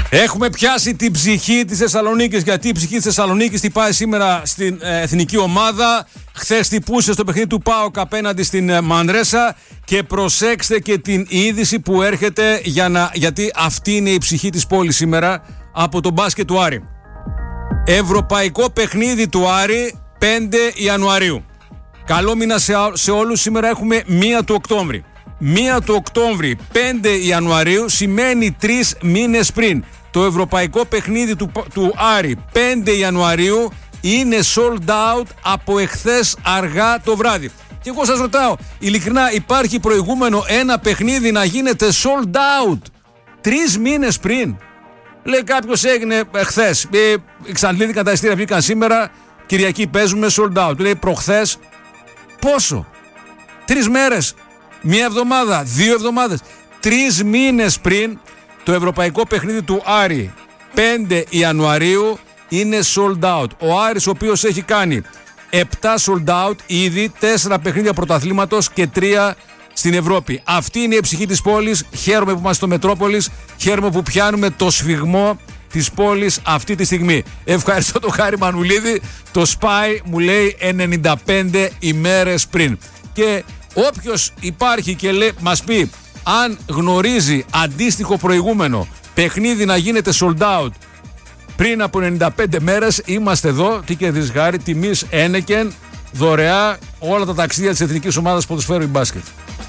Έχουμε πιάσει την ψυχή της Θεσσαλονίκης, γιατί η ψυχή της Θεσσαλονίκης τι πάει σήμερα στην εθνική ομάδα. Χθες τυπούσε στο παιχνίδι του ΠΑΟΚ απέναντι στην Μανρέσα και προσέξτε και την είδηση που έρχεται γιατί αυτή είναι η ψυχή της πόλης σήμερα από το μπάσκετ του Άρη. Ευρωπαϊκό παιχνίδι του Άρη 5 Ιανουαρίου. Καλό μήνα σε όλους. Σήμερα έχουμε 1 του Οκτώβρη. 1 του Οκτώβρη, 5 Ιανουαρίου σημαίνει 3 μήνες πριν. Το ευρωπαϊκό παιχνίδι του Άρη 5 Ιανουαρίου είναι sold out από εχθές αργά το βράδυ. Και εγώ σας ρωτάω, ειλικρινά υπάρχει προηγούμενο ένα παιχνίδι να γίνεται sold out 3 μήνες πριν? Λέει κάποιος έγινε χθες, εξαντλήθηκαν τα ειστήρια, βγήκαν σήμερα, Κυριακή παίζουμε sold out. Λέει προχθές πόσο? 3 μέρες, 1 εβδομάδα, 2 εβδομάδες, 3 μήνες πριν το ευρωπαϊκό παιχνίδι του Άρη 5 Ιανουαρίου είναι sold out. Ο Άρης ο οποίος έχει κάνει 7 sold out ήδη, 4 παιχνίδια πρωταθλήματος και 3 στην Ευρώπη. Αυτή είναι η ψυχή της πόλης. Χαίρομαι που είμαστε στο Μετρόπολης, χαίρομαι που πιάνουμε το σφιγμό της πόλης αυτή τη στιγμή. Ευχαριστώ τον Χάρη Μανουλίδη, το Spy μου λέει 95 ημέρες πριν. Και όποιος υπάρχει και μας πει αν γνωρίζει αντίστοιχο προηγούμενο παιχνίδι να γίνεται sold out πριν από 95 μέρες, είμαστε εδώ. Τι κερδίζεις Χάρη? Τιμής Ένεκεν, δωρεά όλα τα ταξίδια της εθνικής ομάδας ποδοσφαίρου ή μπάσκετ.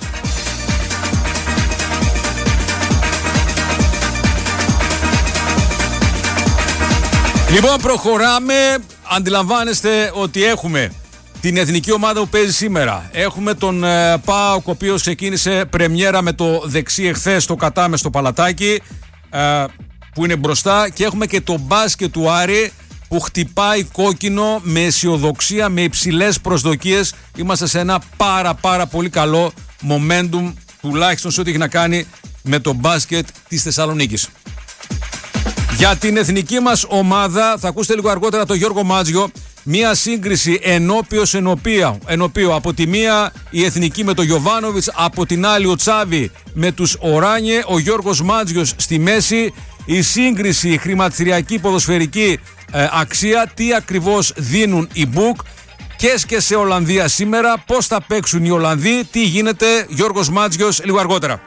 Λοιπόν, προχωράμε. Αντιλαμβάνεστε ότι έχουμε την εθνική ομάδα που παίζει σήμερα. Έχουμε τον ΠΑΟΚ, ο οποίος ξεκίνησε πρεμιέρα με το δεξί εχθές στο Κατάμε στο Παλατάκι, που είναι μπροστά, και έχουμε και το μπάσκετ του Άρη που χτυπάει κόκκινο με αισιοδοξία, με υψηλές προσδοκίες. Είμαστε σε ένα πάρα πολύ καλό momentum, τουλάχιστον σε ό,τι έχει να κάνει με το μπάσκετ της Θεσσαλονίκης. Για την εθνική μας ομάδα θα ακούσετε λίγο αργότερα τον Γιώργο Μάτζιο. Μία σύγκριση ενώπιο από τη μία η εθνική με τον Γιοβάνοβιτς, από την άλλη ο Τσάβη με τους Οράνιε, ο Γιώργος Μάτζιος στη μέση. Η σύγκριση, η χρηματιστηριακή ποδοσφαιρική αξία, τι ακριβώς δίνουν οι Μπουκ και σε Ολλανδία σήμερα, πώς θα παίξουν οι Ολλανδοί, τι γίνεται, Γιώργος Μάτζιος λίγο αργότερα.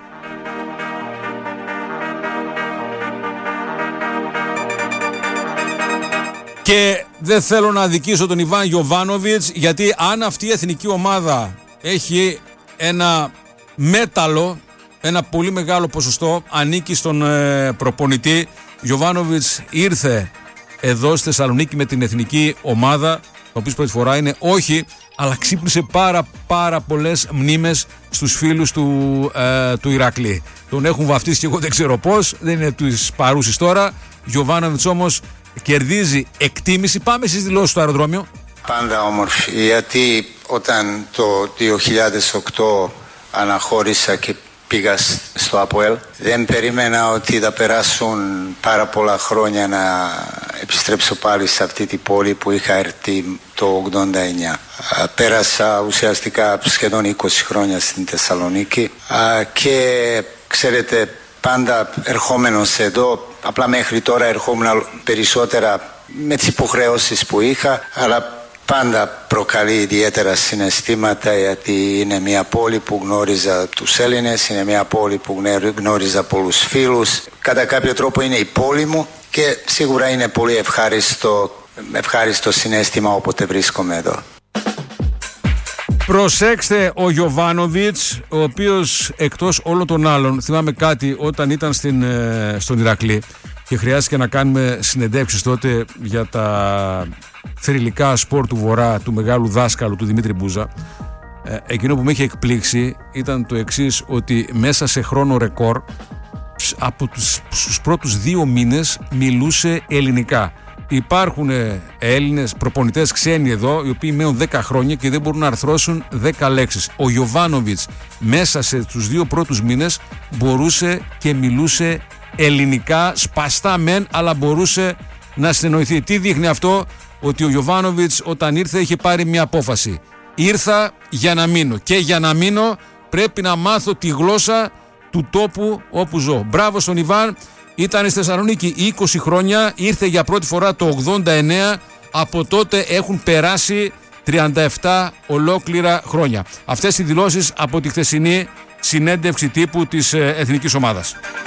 Και δεν θέλω να αδικήσω τον Ιβάν Γιοβάνοβιτς, γιατί αν αυτή η εθνική ομάδα έχει ένα μέταλλο, ένα πολύ μεγάλο ποσοστό, ανήκει στον προπονητή. Γιοβάνοβιτς ήρθε εδώ στη Θεσσαλονίκη με την εθνική ομάδα, ο οποίος πρώτη φορά είναι, όχι, αλλά ξύπνησε πάρα πολλές μνήμες στους φίλους του Ηρακλή. Τον έχουν βαφτίσει και εγώ δεν ξέρω πώς, δεν είναι τους παρούσης τώρα. Γιοβάνοβιτς όμως κερδίζει εκτίμηση. Πάμε στις δηλώσεις στο αεροδρόμιο. Πάντα όμορφη, γιατί όταν το 2008 αναχώρησα και πήγα στο ΑΠΟΕΛ, δεν περίμενα ότι θα περάσουν πάρα πολλά χρόνια να επιστρέψω πάλι σε αυτή την πόλη που είχα έρθει το 89. Πέρασα ουσιαστικά σχεδόν 20 χρόνια στην Θεσσαλονίκη και ξέρετε, πάντα ερχόμενος εδώ, απλά μέχρι τώρα ερχόμουν περισσότερα με τις υποχρεώσεις που είχα, αλλά πάντα προκαλεί ιδιαίτερα συναισθήματα, γιατί είναι μια πόλη που γνώριζα τους Έλληνες, είναι μια πόλη που γνώριζα πολλούς φίλους. Κατά κάποιο τρόπο είναι η πόλη μου και σίγουρα είναι πολύ ευχάριστο συναίσθημα όποτε βρίσκομαι εδώ. Προσέξτε, ο Γιοβάνοβιτς, ο οποίος εκτός όλων των άλλων, θυμάμαι κάτι όταν ήταν στον Ηρακλή και χρειάστηκε να κάνουμε συνεντεύξεις τότε για τα θρυλικά σπορ του Βορρά, του μεγάλου δάσκαλου του Δημήτρη Μπούζα. Εκείνο που με είχε εκπλήξει ήταν το εξής, ότι μέσα σε χρόνο ρεκόρ από τους πρώτους 2 μήνες μιλούσε ελληνικά. Υπάρχουν Έλληνες προπονητές ξένοι εδώ, οι οποίοι μένουν 10 χρόνια και δεν μπορούν να αρθρώσουν 10 λέξεις. Ο Γιοβάνοβιτς μέσα σε τους 2 πρώτους μήνες μπορούσε και μιλούσε ελληνικά, σπαστά μεν, αλλά μπορούσε να συνεννοηθεί. Τι δείχνει αυτό? Ότι ο Γιοβάνοβιτς όταν ήρθε είχε πάρει μια απόφαση. Ήρθα για να μείνω και για να μείνω πρέπει να μάθω τη γλώσσα του τόπου όπου ζω. Μπράβο στον Ιβάν. Ήταν στη Θεσσαλονίκη 20 χρόνια, ήρθε για πρώτη φορά το 89, από τότε έχουν περάσει 37 ολόκληρα χρόνια. Αυτές οι δηλώσεις από τη χθεσινή συνέντευξη τύπου της εθνικής ομάδας.